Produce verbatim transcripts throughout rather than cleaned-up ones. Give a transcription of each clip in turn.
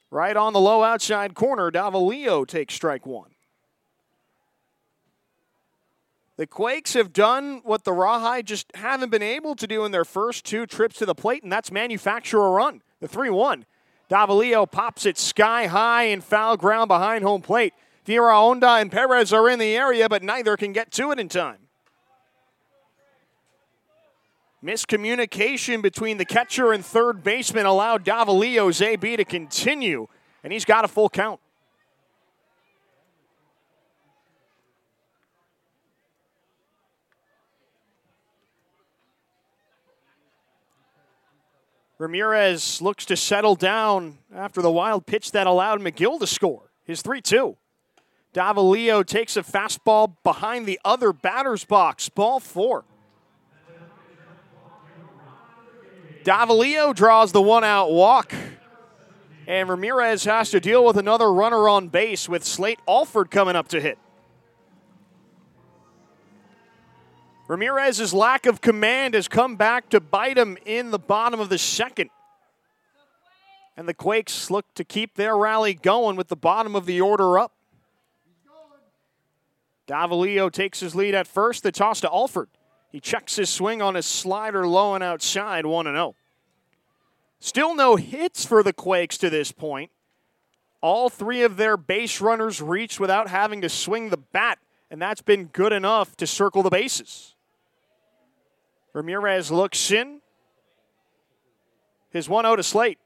Right on the low outside corner, Davalillo takes strike one. The Quakes have done what the Rawhide just haven't been able to do in their first two trips to the plate, and that's manufacture a run. The three one. Davalillo pops it sky high in foul ground behind home plate. Viraonda and Perez are in the area, but neither can get to it in time. Miscommunication between the catcher and third baseman allowed Davalillo's A B to continue, and he's got a full count. Ramirez looks to settle down after the wild pitch that allowed McGill to score. His three two. Davalillo takes a fastball behind the other batter's box. Ball four. Davalillo draws the one-out walk. And Ramirez has to deal with another runner on base with Slate Alford coming up to hit. Ramirez's lack of command has come back to bite him in the bottom of the second. And the Quakes look to keep their rally going with the bottom of the order up. Davalillo takes his lead at first. The toss to Alford. He checks his swing on his slider low and outside, one and oh. Still no hits for the Quakes to this point. All three of their base runners reached without having to swing the bat, and that's been good enough to circle the bases. Ramirez looks in. His one oh to Slate.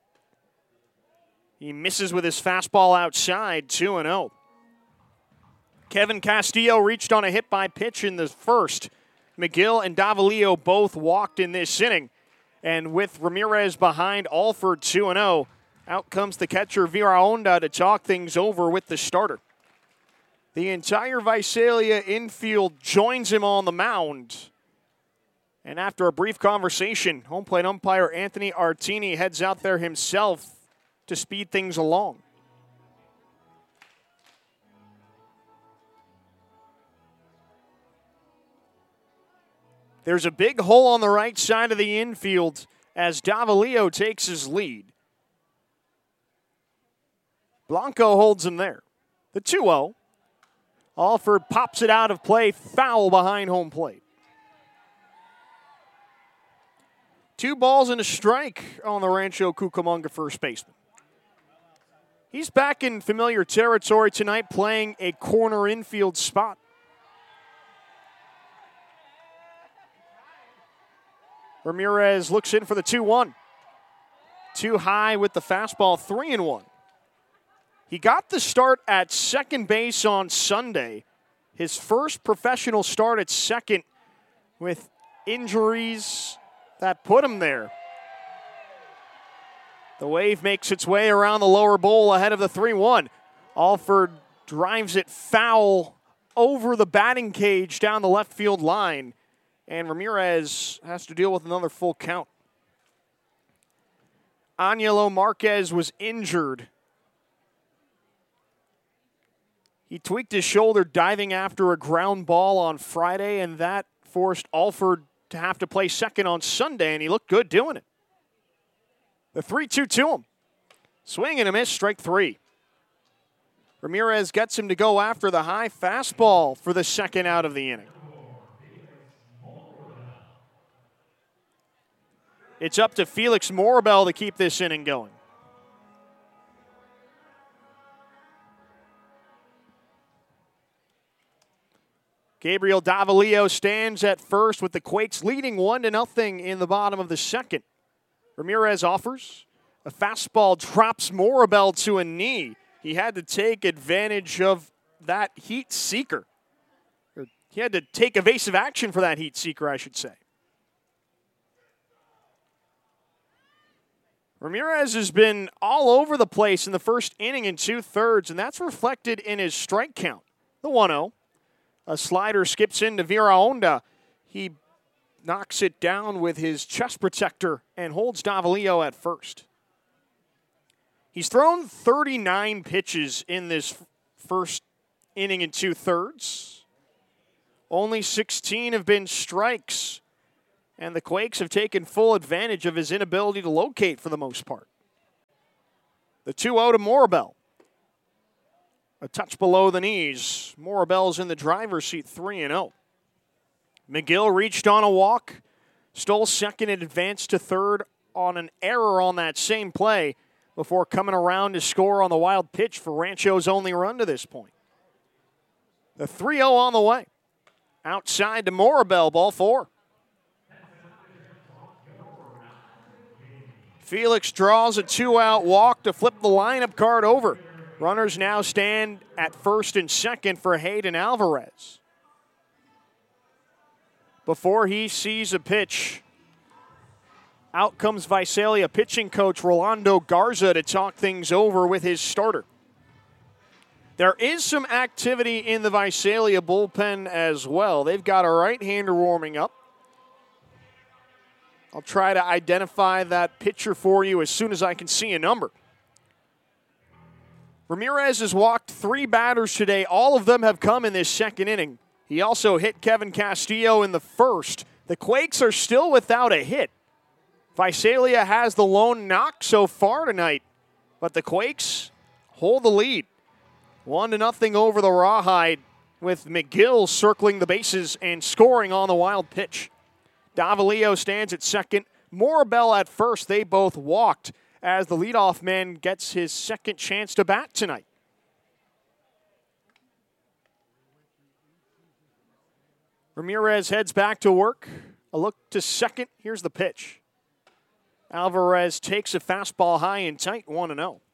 He misses with his fastball outside, two and oh. Kevin Castillo reached on a hit by pitch in the first. McGill and Davalillo both walked in this inning. And with Ramirez behind Alford two and oh, out comes the catcher Viraonda to talk things over with the starter. The entire Visalia infield joins him on the mound. And after a brief conversation, home plate umpire Anthony Artini heads out there himself to speed things along. There's a big hole on the right side of the infield as Davalillo takes his lead. Blanco holds him there. The two oh. Alford pops it out of play, foul behind home plate. Two balls and a strike on the Rancho Cucamonga first baseman. He's back in familiar territory tonight, playing a corner infield spot. Ramirez looks in for the two one. Too high with the fastball, three and one. He got the start at second base on Sunday. His first professional start at second with injuries that put him there. The wave makes its way around the lower bowl ahead of the three one. Alford drives it foul over the batting cage down the left field line. And Ramirez has to deal with another full count. Angelo Marquez was injured. He tweaked his shoulder diving after a ground ball on Friday, and that forced Alford to have to play second on Sunday, and he looked good doing it. The three two to him. Swing and a miss, strike three. Ramirez gets him to go after the high fastball for the second out of the inning. It's up to Felix Morabel to keep this inning going. Gabriel Davalillo stands at first with the Quakes leading one to nothing in the bottom of the second. Ramirez offers. A fastball drops Morabel to a knee. He had to take advantage of that heat seeker. Or he had to take evasive action for that heat seeker, I should say. Ramirez has been all over the place in the first inning and two-thirds, and that's reflected in his strike count. The one oh. A slider skips into Viraonda. He knocks it down with his chest protector and holds Davalillo at first. He's thrown thirty-nine pitches in this first inning and two-thirds. Only sixteen have been strikes. And the Quakes have taken full advantage of his inability to locate for the most part. The two oh to Morabel. A touch below the knees. Morabel's in the driver's seat, three and oh. McGill reached on a walk, stole second and advanced to third on an error on that same play before coming around to score on the wild pitch for Rancho's only run to this point. The three oh on the way. Outside to Morabel, ball four. Felix draws a two-out walk to flip the lineup card over. Runners now stand at first and second for Hayden Alvarez. Before he sees a pitch, out comes Visalia pitching coach Rolando Garza to talk things over with his starter. There is some activity in the Visalia bullpen as well. They've got a right-hander warming up. I'll try to identify that pitcher for you as soon as I can see a number. Ramirez has walked three batters today. All of them have come in this second inning. He also hit Kevin Castillo in the first. The Quakes are still without a hit. Visalia has the lone knock so far tonight, but the Quakes hold the lead. One to nothing over the Rawhide with McGill circling the bases and scoring on the wild pitch. Davalillo stands at second. Morabel at first. They both walked as the leadoff man gets his second chance to bat tonight. Ramirez heads back to work. A look to second. Here's the pitch. Alvarez takes a fastball high and tight, one and oh.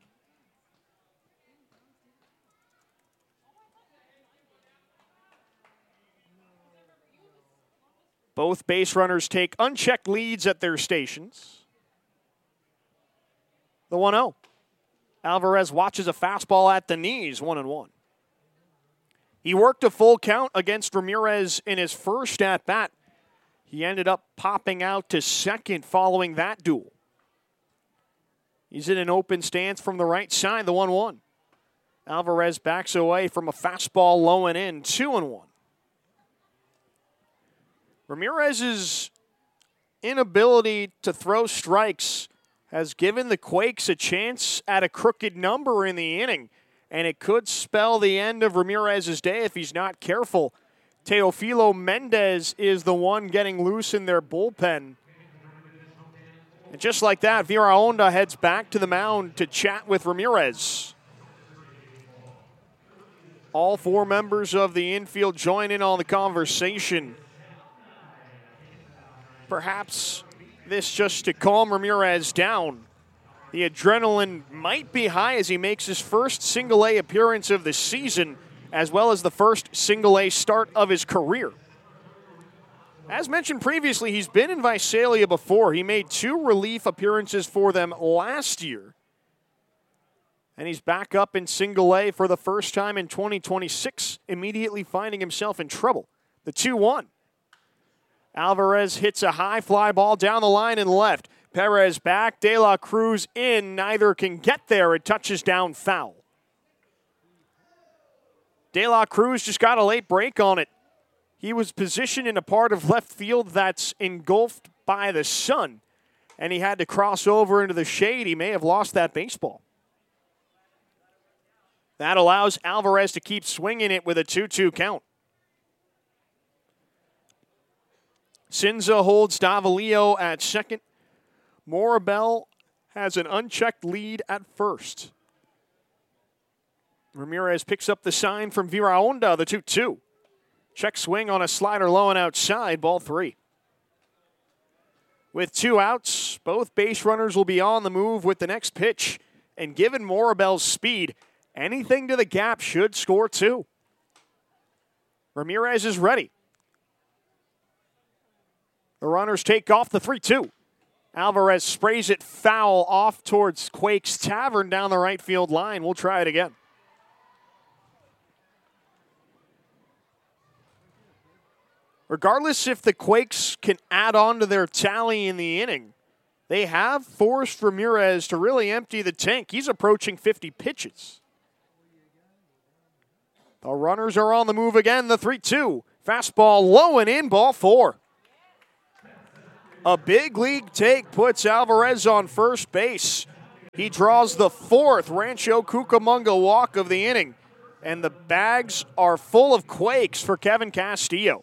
Both base runners take unchecked leads at their stations. The one oh. Alvarez watches a fastball at the knees, one and one. He worked a full count against Ramirez in his first at-bat. He ended up popping out to second following that duel. He's in an open stance from the right side, the one one. Alvarez backs away from a fastball low and in, two and one. Ramirez's inability to throw strikes has given the Quakes a chance at a crooked number in the inning, and it could spell the end of Ramirez's day if he's not careful. Teofilo Mendez is the one getting loose in their bullpen. And just like that, Viraonda heads back to the mound to chat with Ramirez. All four members of the infield join in on the conversation. Perhaps this just to calm Ramirez down. The adrenaline might be high as he makes his first single-A appearance of the season, as well as the first single-A start of his career. As mentioned previously, he's been in Visalia before. He made two relief appearances for them last year. And he's back up in single-A for the first time in twenty twenty-six, immediately finding himself in trouble. The two one. Alvarez hits a high fly ball down the line and left. Perez back, De La Cruz in. Neither can get there. It touches down foul. De La Cruz just got a late break on it. He was positioned in a part of left field that's engulfed by the sun, and he had to cross over into the shade. He may have lost that baseball. That allows Alvarez to keep swinging it with a two two count. Cinza holds Davalillo at second. Morabel has an unchecked lead at first. Ramirez picks up the sign from Viraonda, the two two. Check swing on a slider low and outside, ball three. With two outs, both base runners will be on the move with the next pitch. And given Morabel's speed, anything to the gap should score two. Ramirez is ready. The runners take off the three two. Alvarez sprays it foul off towards Quakes Tavern down the right field line. We'll try it again. Regardless if the Quakes can add on to their tally in the inning, they have forced Ramirez to really empty the tank. He's approaching fifty pitches. The runners are on the move again, the three two. Fastball low and in, ball four. A big league take puts Alvarez on first base. He draws the fourth Rancho Cucamonga walk of the inning, and the bags are full of Quakes for Kevin Castillo.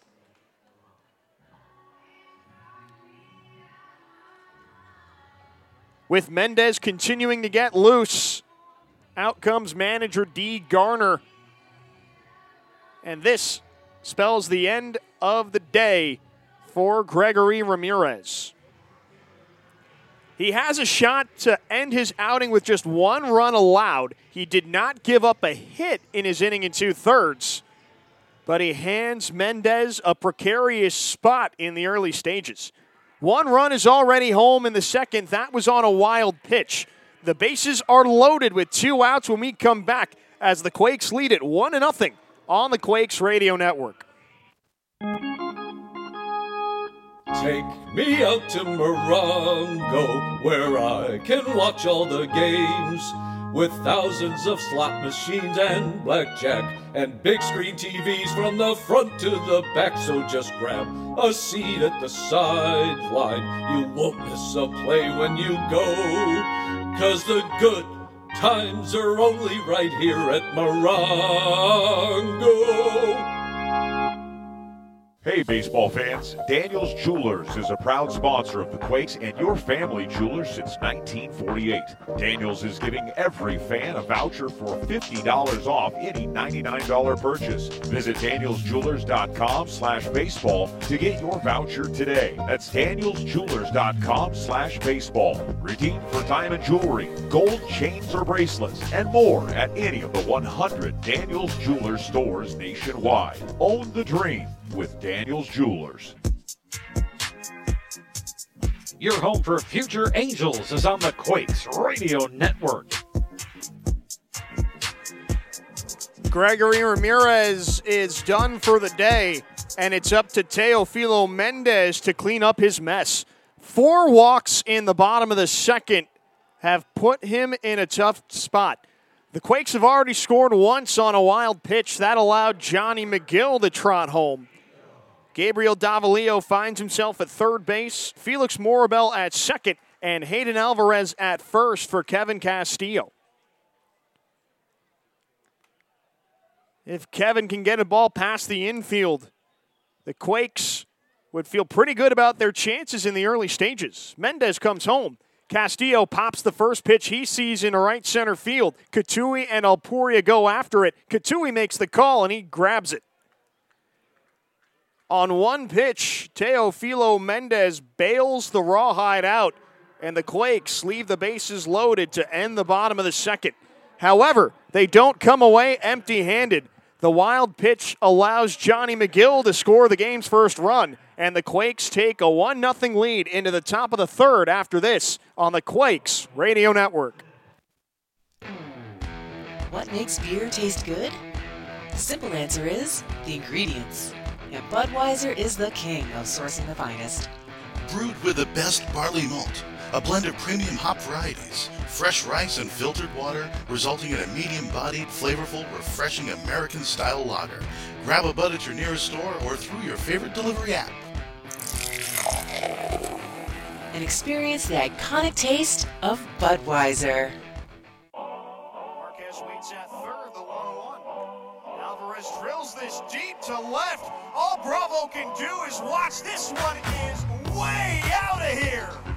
With Mendez continuing to get loose, out comes manager Dee Garner. And this spells the end of the day for Gregory Ramirez. He has a shot to end his outing with just one run allowed. He did not give up a hit in his inning and two-thirds, but he hands Mendez a precarious spot in the early stages. One run is already home in the second. That was on a wild pitch. The bases are loaded with two outs when we come back as the Quakes lead it one to nothing on the Quakes Radio Network. Take me out to Morongo, where I can watch all the games, with thousands of slot machines and blackjack and big screen T Vs from the front to the back. So just grab a seat at the sideline. You won't miss a play when you go, 'cause the good times are only right here at Morongo. Hey, baseball fans, Daniels Jewelers is a proud sponsor of the Quakes and your family jewelers since nineteen forty-eight. Daniels is giving every fan a voucher for fifty dollars off any ninety-nine dollars purchase. Visit daniels jewelers dot com slash baseball to get your voucher today. That's daniels jewelers dot com slash baseball. Redeem for diamond jewelry, gold chains or bracelets, and more at any of the one hundred Daniels Jewelers stores nationwide. Own the dream with Daniels Jewelers. Your home for future Angels is on the Quakes Radio Network. Gregory Ramirez is done for the day, and it's up to Teofilo Mendez to clean up his mess. Four walks in the bottom of the second have put him in a tough spot. The Quakes have already scored once on a wild pitch. That allowed Johnny McGill to trot home. Gabriel Davalillo finds himself at third base, Felix Morabel at second, and Hayden Alvarez at first for Kevin Castillo. If Kevin can get a ball past the infield, the Quakes would feel pretty good about their chances in the early stages. Mendez comes home. Castillo pops the first pitch he sees in right center field. Katui and Alpuria go after it. Katui makes the call, and he grabs it. On one pitch, Teofilo Mendez bails the rawhide out, and the Quakes leave the bases loaded to end the bottom of the second. However, they don't come away empty-handed. The wild pitch allows Johnny McGill to score the game's first run, and the Quakes take a one nothing lead into the top of the third after this on the Quakes Radio Network. What makes beer taste good? The simple answer is the ingredients. And Budweiser is the king of sourcing the finest. Brewed with the best barley malt, a blend of premium hop varieties, fresh rice and filtered water, resulting in a medium-bodied, flavorful, refreshing American-style lager. Grab a bud at your nearest store or through your favorite delivery app. And experience the iconic taste of Budweiser. Marquez waits at third, the one oh one. Alvarez drills this deep to left. All Bravo can do is watch. This one is way out of here.